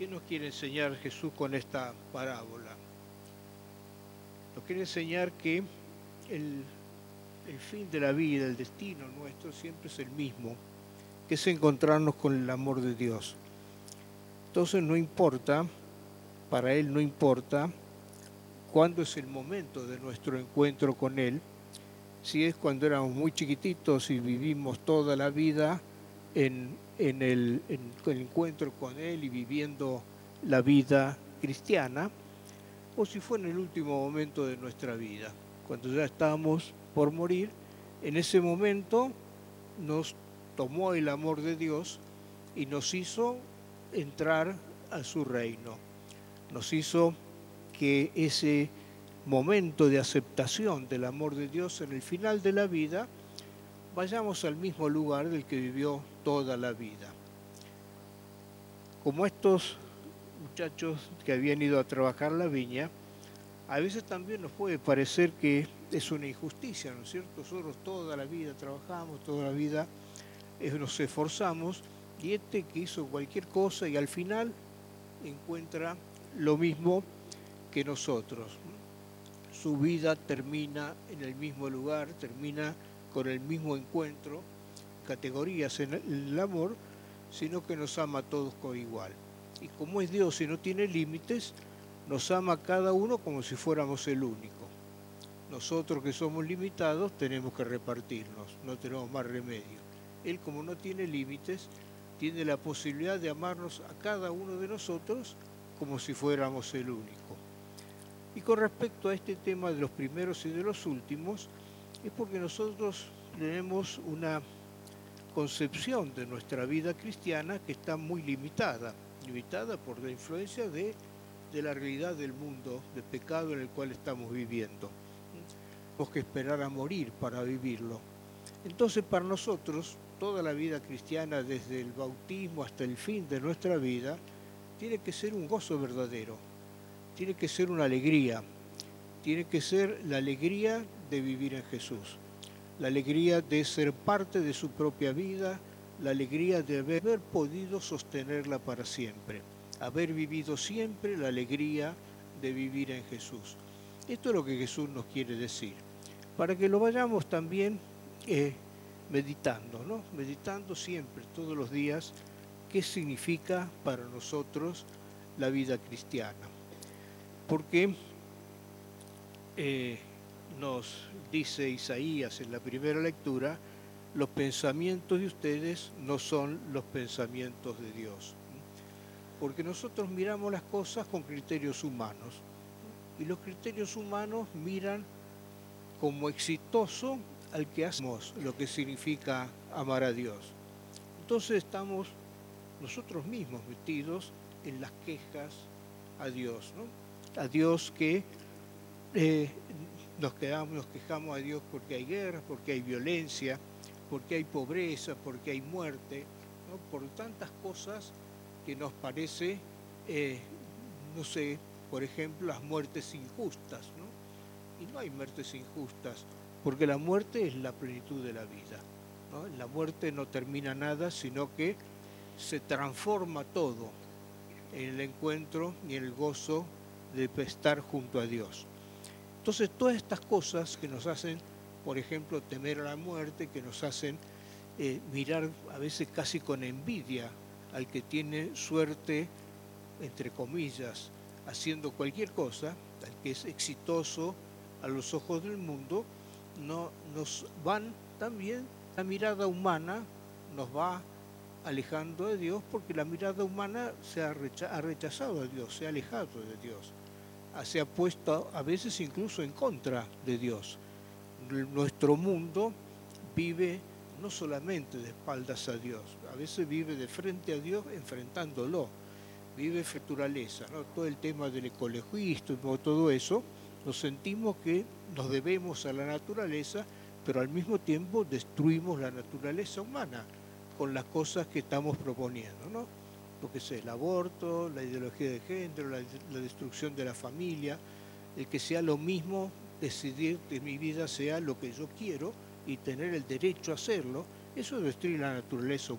¿Qué nos quiere enseñar Jesús con esta parábola? Nos quiere enseñar que el, el fin de la vida, el destino nuestro siempre es el mismo, que es encontrarnos con el amor de Dios. Entonces no importa, para Él no importa cuándo es el momento de nuestro encuentro con Él, si es cuando éramos muy chiquititos y vivimos toda la vida en el encuentro con Él y viviendo la vida cristiana, o si fue en el último momento de nuestra vida, cuando ya estábamos por morir. En ese momento nos tomó el amor de Dios y nos hizo entrar a su reino. Nos hizo que ese momento de aceptación del amor de Dios en el final de la vida, vayamos al mismo lugar del que vivió toda la vida. Como estos muchachos que habían ido a trabajar la viña, a veces también nos puede parecer que es una injusticia, ¿no es cierto? Nosotros toda la vida trabajamos, toda la vida nos esforzamos, y este que hizo cualquier cosa y al final encuentra lo mismo que nosotros. Su vida termina en el mismo lugar, termina con el mismo encuentro, categorías en el amor, sino que nos ama a todos por igual. Y como es Dios y no tiene límites, nos ama a cada uno como si fuéramos el único. Nosotros que somos limitados tenemos que repartirnos, no tenemos más remedio. Él, como no tiene límites, tiene la posibilidad de amarnos a cada uno de nosotros como si fuéramos el único. Y con respecto a este tema de los primeros y de los últimos, es porque nosotros tenemos una concepción de nuestra vida cristiana que está muy limitada por la influencia de la realidad del mundo, de pecado en el cual estamos viviendo. Tenemos que esperar a morir para vivirlo. Entonces, para nosotros, toda la vida cristiana, desde el bautismo hasta el fin de nuestra vida, tiene que ser un gozo verdadero, tiene que ser una alegría, tiene que ser la alegría de vivir en Jesús, la alegría de ser parte de su propia vida, la alegría de haber podido sostenerla para siempre, haber vivido siempre la alegría de vivir en Jesús. Esto es lo que Jesús nos quiere decir, para que lo vayamos también meditando, ¿no? Meditando siempre, todos los días, qué significa para nosotros la vida cristiana. Porque nos dice Isaías en la primera lectura, los pensamientos de ustedes no son los pensamientos de Dios. Porque nosotros miramos las cosas con criterios humanos, y los criterios humanos miran como exitoso al que hacemos lo que significa amar a Dios. Entonces estamos nosotros mismos metidos en las quejas a Dios, ¿no? A Dios que nos quejamos a Dios porque hay guerra, porque hay violencia, porque hay pobreza, porque hay muerte, ¿no? Por tantas cosas que nos parece, no sé, por ejemplo, las muertes injustas, ¿no? Y no hay muertes injustas, porque la muerte es la plenitud de la vida, ¿no? La muerte no termina nada, sino que se transforma todo en el encuentro y en el gozo de estar junto a Dios. Entonces, todas estas cosas que nos hacen, por ejemplo, temer a la muerte, que nos hacen mirar a veces casi con envidia al que tiene suerte, entre comillas, haciendo cualquier cosa, al que es exitoso a los ojos del mundo, nos van también, la mirada humana nos va alejando de Dios, porque la mirada humana ha rechazado a Dios, se ha alejado de Dios, se ha puesto a veces incluso en contra de Dios. Nuestro mundo vive no solamente de espaldas a Dios, a veces vive de frente a Dios enfrentándolo, vive naturaleza, ¿no? Todo el tema del ecologismo, todo eso, nos sentimos que nos debemos a la naturaleza, pero al mismo tiempo destruimos la naturaleza humana con las cosas que estamos proponiendo, ¿no? Lo que es el aborto, la ideología de género, la destrucción de la familia, el que sea lo mismo decidir que mi vida sea lo que yo quiero y tener el derecho a hacerlo, eso es destruir la naturaleza